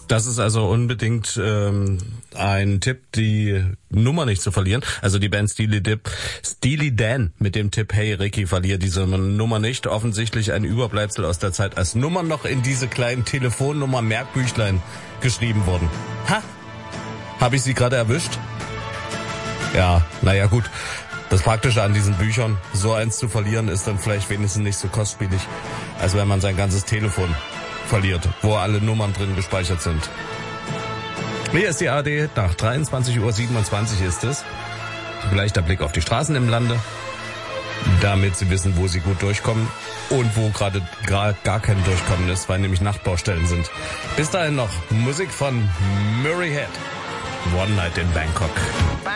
Das ist also unbedingt ein Tipp, die Nummer nicht zu verlieren. Also die Band Steely Dan mit dem Tipp, hey Ricky, verlier diese Nummer nicht. Offensichtlich ein Überbleibsel aus der Zeit, als Nummern noch in diese kleinen Telefonnummer-Merkbüchlein geschrieben wurden. Ha! Habe ich Sie gerade erwischt? Ja, naja gut. Das Praktische an diesen Büchern, so eins zu verlieren, ist dann vielleicht wenigstens nicht so kostspielig, als wenn man sein ganzes Telefon verliert, wo alle Nummern drin gespeichert sind. Hier ist die ARD, nach 23:27 Uhr ist es. Gleich der Blick auf die Straßen im Lande, damit Sie wissen, wo Sie gut durchkommen und wo gerade gar kein Durchkommen ist, weil nämlich Nachtbaustellen sind. Bis dahin noch Musik von Murray Head, One Night in Bangkok.